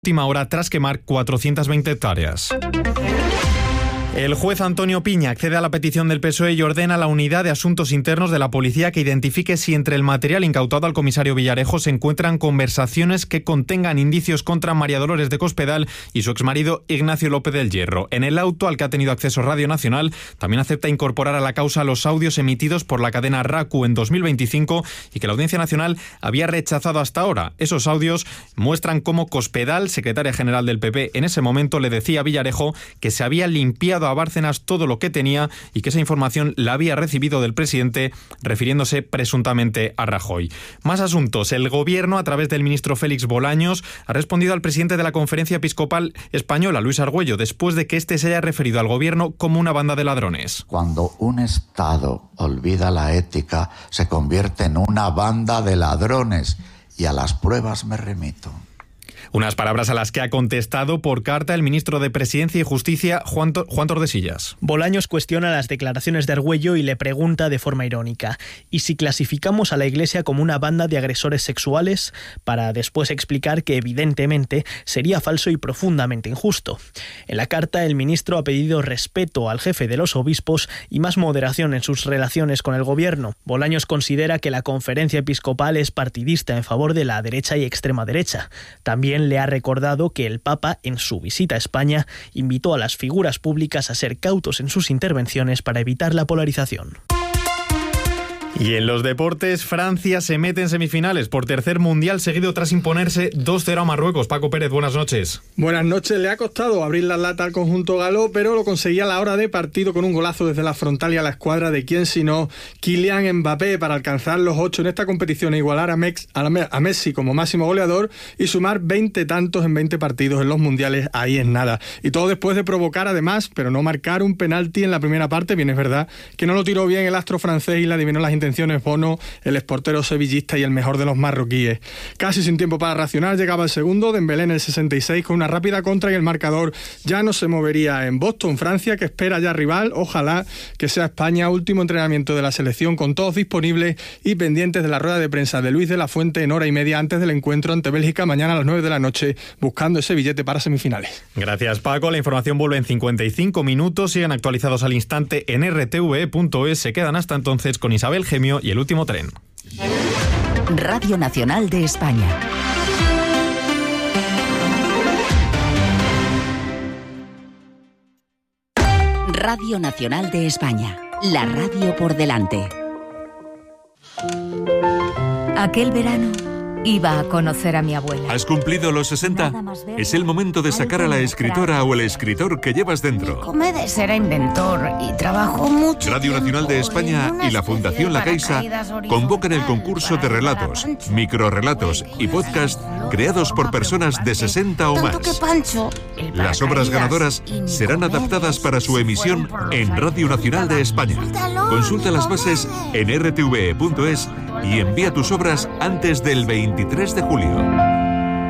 Última hora tras quemar 420 hectáreas. El juez Antonio Piña accede a la petición del PSOE y ordena a la Unidad de Asuntos Internos de la Policía que identifique si entre el material incautado al comisario Villarejo se encuentran conversaciones que contengan indicios contra María Dolores de Cospedal y su exmarido Ignacio López del Hierro. En el auto al que ha tenido acceso Radio Nacional también acepta incorporar a la causa los audios emitidos por la cadena RACU en 2025 y que la Audiencia Nacional había rechazado hasta ahora. Esos audios muestran cómo Cospedal, secretaria general del PP, en ese momento le decía a Villarejo que se había limpiado a Bárcenas todo lo que tenía y que esa información la había recibido del presidente, refiriéndose presuntamente a Rajoy. Más asuntos. El gobierno, a través del ministro Félix Bolaños, ha respondido al presidente de la Conferencia Episcopal Española, Luis Argüello, después de que éste se haya referido al gobierno como una banda de ladrones. Cuando un Estado olvida la ética, se convierte en una banda de ladrones, y a las pruebas me remito. Unas palabras a las que ha contestado por carta el ministro de Presidencia y Justicia, Juan Tordesillas. Bolaños cuestiona las declaraciones de Argüello y le pregunta de forma irónica: ¿y si clasificamos a la Iglesia como una banda de agresores sexuales? Para después explicar que evidentemente sería falso y profundamente injusto. En la carta el ministro ha pedido respeto al jefe de los obispos y más moderación en sus relaciones con el gobierno. Bolaños considera que la Conferencia Episcopal es partidista en favor de la derecha y extrema derecha. También le ha recordado que el Papa, en su visita a España, invitó a las figuras públicas a ser cautos en sus intervenciones para evitar la polarización. Y en los deportes, Francia se mete en semifinales por tercer mundial seguido tras imponerse 2-0 a Marruecos. Paco Pérez, buenas noches. Buenas noches. Le ha costado abrir la lata al conjunto galo, pero lo conseguía a la hora de partido con un golazo desde la frontal y a la escuadra de quién sino Kylian Mbappé para alcanzar los 8 en esta competición e igualar a Messi como máximo goleador y sumar 20 tantos en 20 partidos en los mundiales. Ahí es nada. Y todo después de provocar además, pero no marcar, un penalti en la primera parte. Bien, es verdad que no lo tiró bien el astro francés y le adivinó las intenciones Bono, el exportero sevillista y el mejor de los marroquíes. Casi sin tiempo para reaccionar llegaba el segundo, Dembélé en el 66 con una rápida contra y el marcador ya no se movería en Boston. Francia, que espera ya rival, ojalá que sea España. Último entrenamiento de la selección con todos disponibles y pendientes de la rueda de prensa de Luis de la Fuente en hora y media antes del encuentro ante Bélgica mañana a las 9 de la noche, buscando ese billete para semifinales. Gracias, Paco. La información vuelve en 55 minutos. Sigan actualizados al instante en rtve.es. Se quedan hasta entonces con Isabel Gemio y El Último Tren. Radio Nacional de España. Radio Nacional de España. La radio por delante. Aquel verano iba a conocer a mi abuela. ¿Has cumplido los 60? Es el momento de sacar a la escritora o el escritor que llevas dentro. Comedes era inventor y trabajó mucho. Radio Nacional de España y la Fundación La Caixa convocan el concurso de relatos, microrrelatos y podcast creados por personas de 60 o más. Las obras ganadoras serán adaptadas para su emisión en Radio Nacional de España. Consulta las bases en rtve.es y envía tus obras antes del 23 de julio.